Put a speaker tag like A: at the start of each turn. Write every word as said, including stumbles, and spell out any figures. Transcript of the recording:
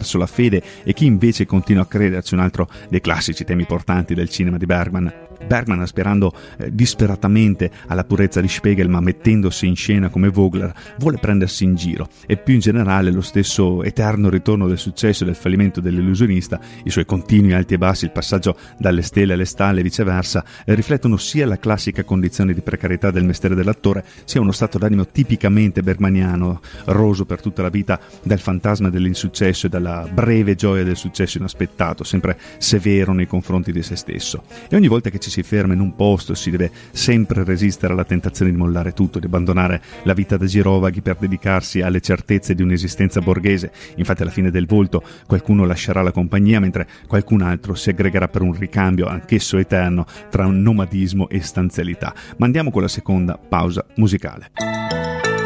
A: perso la fede e chi invece continua a crederci, un altro dei classici temi portanti del cinema di Bergman. Bergman, aspirando eh, disperatamente alla purezza di Spiegel, ma mettendosi in scena come Vogler, vuole prendersi in giro, e più in generale lo stesso eterno ritorno del successo e del fallimento dell'illusionista, i suoi continui alti e bassi, il passaggio dalle stelle alle stalle e viceversa, eh, riflettono sia la classica condizione di precarietà del mestiere dell'attore, sia uno stato d'animo tipicamente bergmaniano, roso per tutta la vita dal fantasma dell'insuccesso e dalla breve gioia del successo inaspettato, sempre severo nei confronti di se stesso. E ogni volta che ci si ferma in un posto si deve sempre resistere alla tentazione di mollare tutto, di abbandonare la vita da girovaghi per dedicarsi alle certezze di un'esistenza borghese. Infatti alla fine del volto qualcuno lascerà la compagnia, mentre qualcun altro si aggregherà per un ricambio anch'esso eterno tra un nomadismo e stanzialità. Ma andiamo con la seconda pausa musicale.